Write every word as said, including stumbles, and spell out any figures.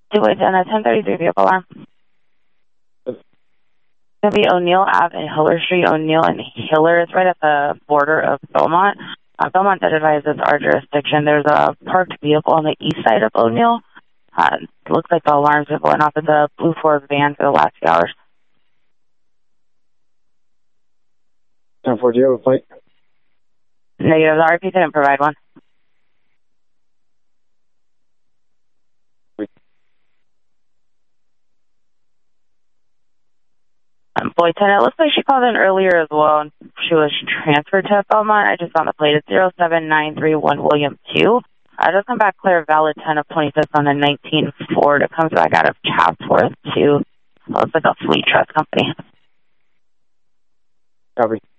two eight ten, a ten thirty-three vehicle alarm. It's going to be O'Neill Ave and Hiller Street. O'Neill and Hiller is right at the border of Belmont. Uh, Belmont that advises our jurisdiction. There's a parked vehicle on the east side of O'Neill. Uh, it looks like the alarms are going off. It's a blue Ford van for the last few hours. ten four, do you have a plate? Negative. The R P didn't provide one. Um, Boy ten, it looks like she called in earlier as well, and she was transferred to Belmont. I just found the plate. It's zero seven nine three one William two. I just come back clear, valid ten of twenty-fifth on the nineteen Ford. It comes back out of Chatsworth, too. It looks like a fleet trust company. Copy.